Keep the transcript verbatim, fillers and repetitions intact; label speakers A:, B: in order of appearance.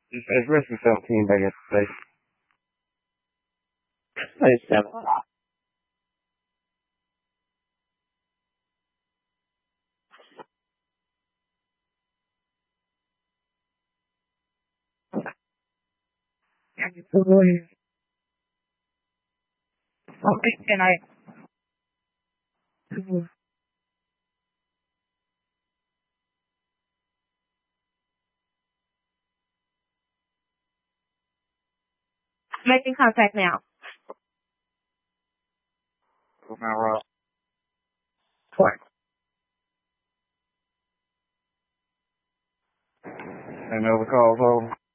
A: It's, it's risky seventeen back yesterday. It's seven. Okay, and I. Making contact now. Now, Rob. What? Another call, over.